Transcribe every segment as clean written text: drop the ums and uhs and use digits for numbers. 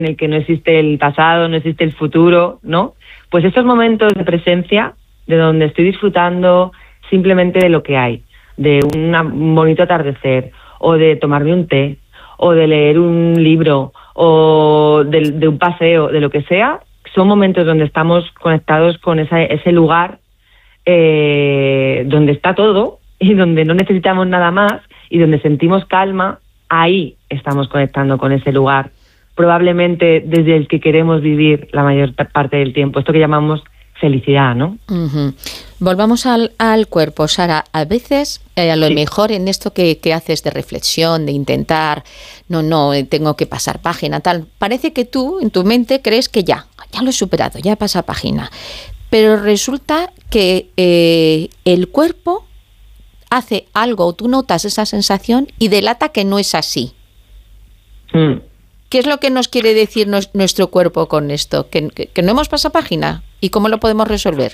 en el que no existe el pasado, no existe el futuro, ¿no? Pues estos momentos de presencia, de donde estoy disfrutando simplemente de lo que hay, de un bonito atardecer, o de tomarme un té, o de leer un libro, o de un paseo, de lo que sea, son momentos donde estamos conectados con ese lugar donde está todo y donde no necesitamos nada más y donde sentimos calma. Ahí estamos conectando con ese lugar, probablemente desde el que queremos vivir la mayor parte del tiempo, esto que llamamos felicidad, ¿no? Uh-huh. Volvamos al cuerpo, Sara. A veces, a lo mejor en esto que haces de reflexión, de intentar, no, tengo que pasar página, tal, parece que tú, en tu mente, crees que ya lo he superado, ya he pasado página. Pero resulta que el cuerpo hace algo, tú notas esa sensación y delata que no es así. ¿Qué es lo que nos quiere decir nuestro cuerpo con esto? ¿Que no hemos pasado página? ¿Y cómo lo podemos resolver?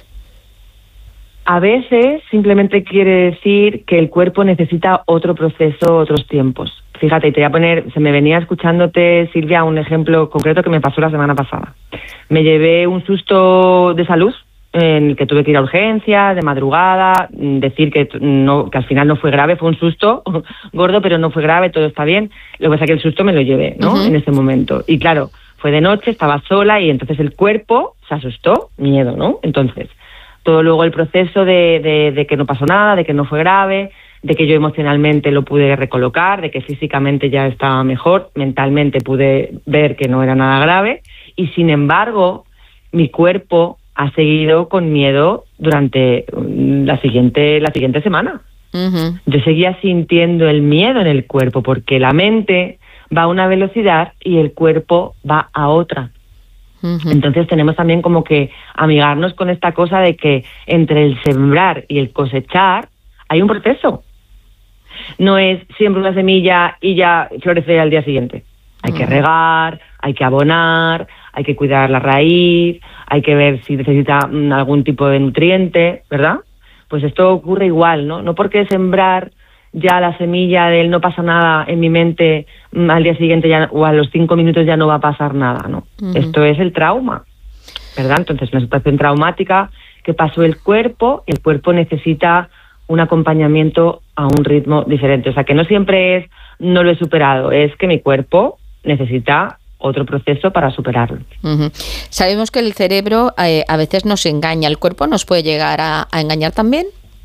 A veces simplemente quiere decir que el cuerpo necesita otro proceso, otros tiempos. Fíjate, te voy a poner, se me venía escuchándote, Silvia, un ejemplo concreto que me pasó la semana pasada. Me llevé un susto de salud en el que tuve que ir a urgencias, de madrugada, decir que al final no fue grave, fue un susto gordo, pero no fue grave, todo está bien. Lo que pasa es que el susto me lo llevé, ¿no? Uh-huh. En ese momento. Y claro, fue de noche, estaba sola y entonces el cuerpo se asustó, miedo, ¿no? Entonces, todo luego el proceso de que no pasó nada, de que no fue grave, de que yo emocionalmente lo pude recolocar, de que físicamente ya estaba mejor, mentalmente pude ver que no era nada grave y sin embargo mi cuerpo ha seguido con miedo durante la siguiente semana. Uh-huh. Yo seguía sintiendo el miedo en el cuerpo porque la mente va a una velocidad y el cuerpo va a otra. Uh-huh. Entonces tenemos también como que amigarnos con esta cosa de que entre el sembrar y el cosechar hay un proceso. No es siembra una semilla y ya florece al día siguiente. Hay que regar, hay que abonar, hay que cuidar la raíz, hay que ver si necesita algún tipo de nutriente, ¿verdad? Pues esto ocurre igual, ¿no? No porque sembrar ya la semilla del no pasa nada en mi mente, al día siguiente ya, o a los 5 minutos ya no va a pasar nada, ¿no? Uh-huh. Esto es el trauma, ¿verdad? Entonces, una situación traumática que pasó el cuerpo necesita un acompañamiento a un ritmo diferente. O sea, que no siempre es no lo he superado, es que mi cuerpo necesita otro proceso para superarlo. Uh-huh. Sabemos que el cerebro a veces nos engaña. ¿El cuerpo nos puede llegar a engañar también?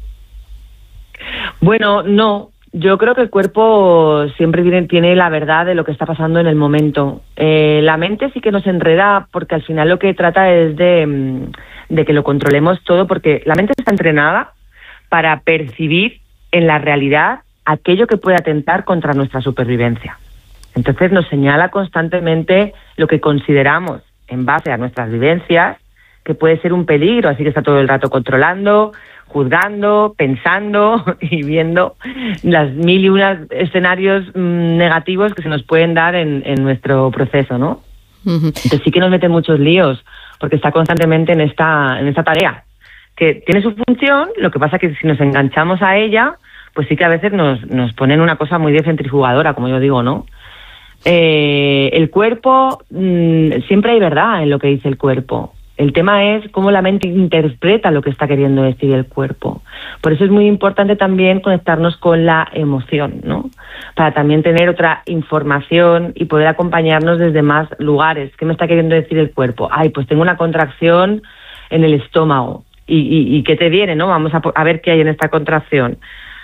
Bueno, no. Yo creo que el cuerpo siempre tiene la verdad de lo que está pasando en el momento. La mente sí que nos enreda porque al final lo que trata es de que lo controlemos todo, porque la mente está entrenada para percibir en la realidad aquello que puede atentar contra nuestra supervivencia. Entonces nos señala constantemente lo que consideramos en base a nuestras vivencias que puede ser un peligro, así que está todo el rato controlando, juzgando, pensando y viendo las 1000 y unas escenarios negativos que se nos pueden dar en nuestro proceso, ¿no? Uh-huh. Entonces sí que nos mete en muchos líos porque está constantemente en esta tarea que tiene su función. Lo que pasa es que si nos enganchamos a ella, pues sí que a veces nos ponen una cosa muy de centrifugadora, como yo digo, ¿no? El cuerpo, siempre hay verdad en lo que dice el cuerpo. El tema es cómo la mente interpreta lo que está queriendo decir el cuerpo. Por eso es muy importante también conectarnos con la emoción, ¿no? Para también tener otra información y poder acompañarnos desde más lugares. ¿Qué me está queriendo decir el cuerpo? Ay, pues tengo una contracción en el estómago. ¿Y qué te viene, no? Vamos a ver qué hay en esta contracción.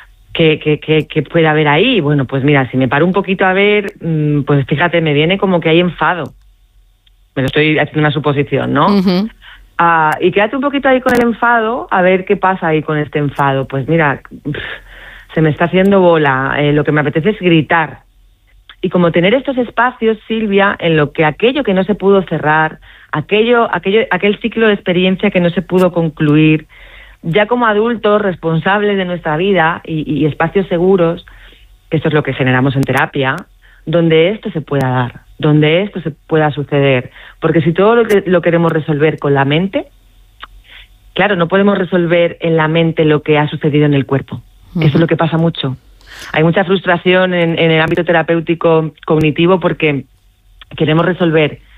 ¿Qué puede haber ahí? Bueno, pues mira, si me paro un poquito a ver, pues fíjate, me viene como que hay enfado. Me lo estoy haciendo una suposición, ¿no? Uh-huh. Y quédate un poquito ahí con el enfado, a ver qué pasa ahí con este enfado. Pues mira, se me está haciendo bola, lo que me apetece es gritar. Y como tener estos espacios, Silvia, en lo que aquello que no se pudo cerrar, aquel ciclo de experiencia que no se pudo concluir, ya como adultos responsables de nuestra vida y espacios seguros, que esto es lo que generamos en terapia, donde esto se pueda dar, donde esto se pueda suceder. Porque si todo lo queremos resolver con la mente, claro, no podemos resolver en la mente lo que ha sucedido en el cuerpo. Uh-huh. Eso es lo que pasa mucho. Hay mucha frustración en el ámbito terapéutico cognitivo porque queremos resolver